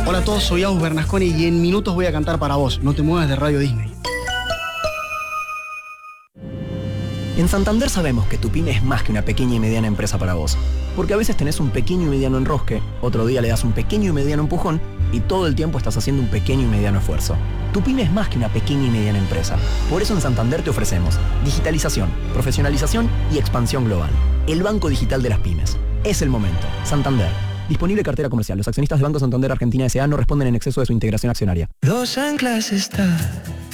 Hola a todos, soy Agus Bernasconi y en minutos voy a cantar para vos. No te muevas de Radio Disney. En Santander sabemos que tu pyme es más que una pequeña y mediana empresa para vos. Porque a veces tenés un pequeño y mediano enrosque, otro día le das un pequeño y mediano empujón y todo el tiempo estás haciendo un pequeño y mediano esfuerzo. Tu pyme es más que una pequeña y mediana empresa. Por eso en Santander te ofrecemos digitalización, profesionalización y expansión global. El banco digital de las pymes. Es el momento. Santander. Disponible cartera comercial. Los accionistas de Banco Santander Argentina S.A. no responden en exceso de su integración accionaria. Dos anclas está